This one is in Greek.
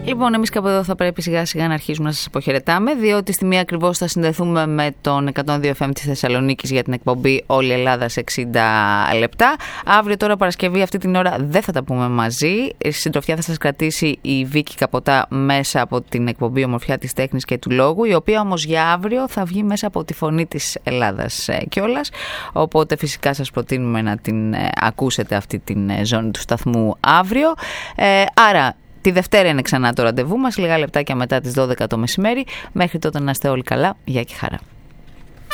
Λοιπόν, εμείς κάπου εδώ θα πρέπει σιγά σιγά να αρχίσουμε να σας αποχαιρετάμε, διότι στη μία ακριβώς θα συνδεθούμε με τον 102 FM της Θεσσαλονίκης για την εκπομπή Όλη η Ελλάδα σε 60 λεπτά. Αύριο τώρα Παρασκευή αυτή την ώρα δεν θα τα πούμε μαζί. Συντροφιά θα σας κρατήσει η Βίκη Καποτά μέσα από την εκπομπή Ομορφιά της Τέχνης και του Λόγου, η οποία όμως για αύριο θα βγει μέσα από τη Φωνή της Ελλάδας κιόλας. Οπότε φυσικά σας προτείνουμε να την ακούσετε αυτή την ζώνη του σταθμού αύριο. Άρα τη Δευτέρα είναι ξανά το ραντεβού μας, λίγα λεπτάκια μετά τις 12 το μεσημέρι. Μέχρι τότε να είστε όλοι καλά. Γεια και χαρά.